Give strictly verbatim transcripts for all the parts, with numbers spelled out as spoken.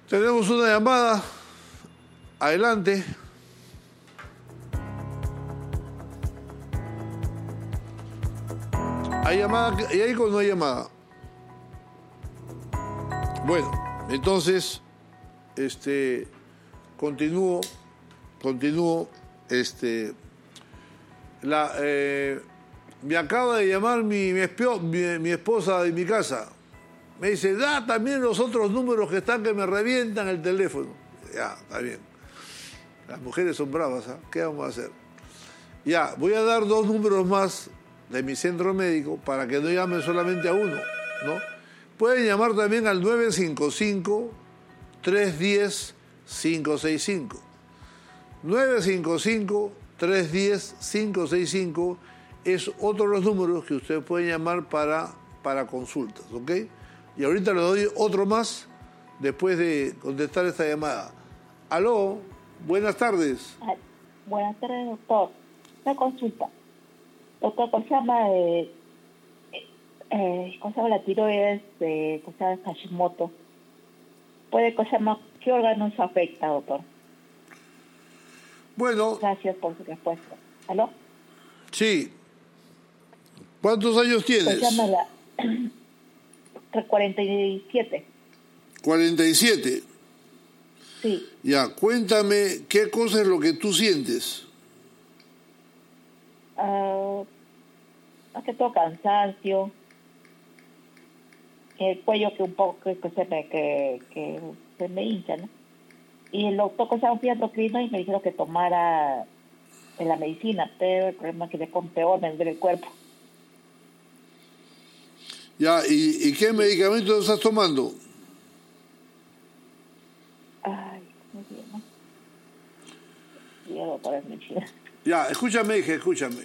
Tenemos una llamada. Adelante. ¿Hay llamada? ¿Y ahí o no hay llamada? Bueno, entonces, este, continúo, continúo, este, la, eh, me acaba de llamar mi, mi, espio, mi, mi esposa de mi casa. Me dice, da también los otros números que están que me revientan el teléfono. Ya, está bien. Las mujeres son bravas, ¿eh? ¿Qué vamos a hacer? Ya, voy a dar dos números más de mi centro médico para que no llamen solamente a uno, ¿no? Pueden llamar también al nueve cinco cinco, tres uno cero, cinco seis cinco. nueve cinco cinco, tres uno cero, cinco seis cinco es otro de los números que ustedes pueden llamar para, para consultas, ¿ok? Y ahorita le doy otro más después de contestar esta llamada. Aló, buenas tardes. Ay, buenas tardes, doctor. Una consulta. Doctor, ¿cómo se llama? Eh, eh, ¿Cómo se llama la tiroides de ¿cómo se llama? Hashimoto? ¿Puede, ¿cómo se llama? ¿Qué órganos afecta, doctor? Bueno. Gracias por su respuesta. ¿Aló? Sí. ¿Cuántos años tienes? ¿Cómo se llama la...? cuarenta y siete. cuarenta y siete. Sí. Ya, cuéntame, ¿qué cosa es lo que tú sientes? Uh, más que todo cansancio, el cuello que un poco que, que se me que, que se me hincha, ¿no? Y el doctor que estaba fui al endocrino y me dijeron que tomara en la medicina, pero el problema es que le con peor me duele el cuerpo. Ya, ¿y, y qué medicamentos estás tomando? Ay, muy bien, ¿no? Miedo para mi vida. Ya, escúchame, hija, escúchame.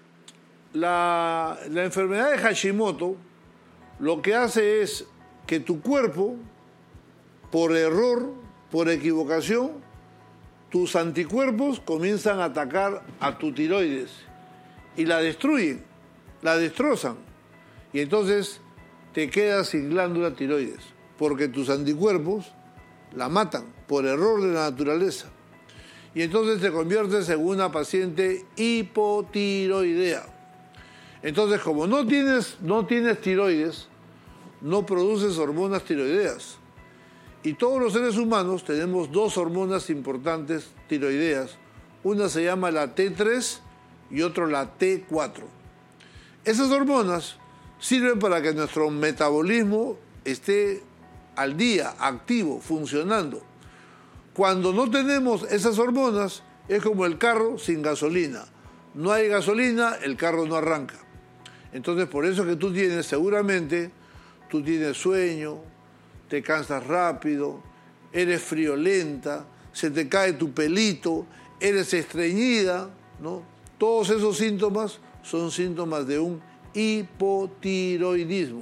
La, la enfermedad de Hashimoto lo que hace es que tu cuerpo, por error, por equivocación, tus anticuerpos comienzan a atacar a tu tiroides y la destruyen, la destrozan. Y entonces te quedas sin glándula tiroides, porque tus anticuerpos la matan por error de la naturaleza. Y entonces te conviertes en una paciente hipotiroidea. Entonces, como no tienes, no tienes tiroides, no produces hormonas tiroideas. Y todos los seres humanos tenemos dos hormonas importantes tiroideas. Una se llama la T tres y otra la T cuatro. Esas hormonas sirven para que nuestro metabolismo esté al día, activo, funcionando. Cuando no tenemos esas hormonas, es como el carro sin gasolina. No hay gasolina, el carro no arranca. Entonces, por eso que tú tienes, seguramente, tú tienes sueño, te cansas rápido, eres friolenta, se te cae tu pelito, eres estreñida, ¿no? Todos esos síntomas son síntomas de un hipotiroidismo.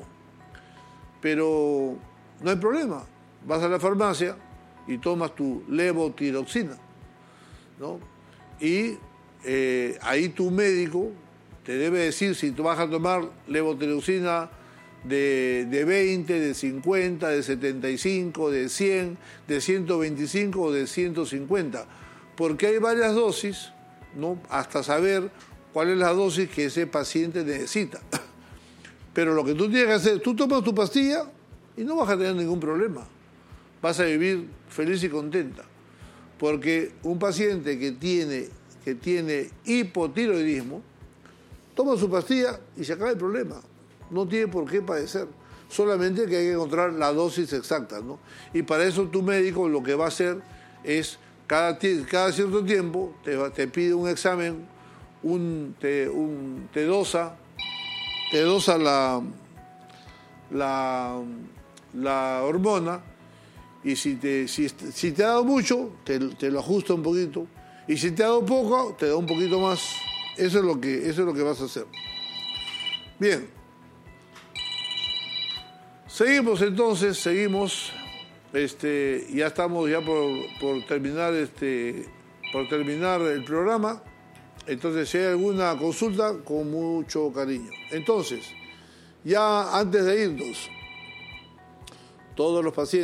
Pero no hay problema, vas a la farmacia y tomas tu levotiroxina, ¿no? Y eh, ahí tu médico te debe decir si tú vas a tomar levotiroxina de, de veinte, de cincuenta, de setenta y cinco, de cien, de ciento veinticinco o de ciento cincuenta, porque hay varias dosis, ¿no? Hasta saber cuál es la dosis que ese paciente necesita. Pero lo que tú tienes que hacer, tú tomas tu pastilla y no vas a tener ningún problema. Vas a vivir feliz y contenta. Porque un paciente que tiene, que tiene hipotiroidismo, toma su pastilla y se acaba el problema. No tiene por qué padecer. Solamente que hay que encontrar la dosis exacta, ¿no? Y para eso tu médico lo que va a hacer es, cada, cada cierto tiempo, te, te pide un examen, un, te, un, te dosa, te dosa la, la, la hormona, y si te, si, si te ha dado mucho, te, te lo ajusta un poquito, y si te ha dado poco, te da un poquito más. Eso es lo que, eso es lo que vas a hacer. Bien. Seguimos entonces, seguimos. Este, ya estamos ya por, por terminar este, por terminar el programa. Entonces, si hay alguna consulta, con mucho cariño. Entonces, ya antes de irnos, todos los pacientes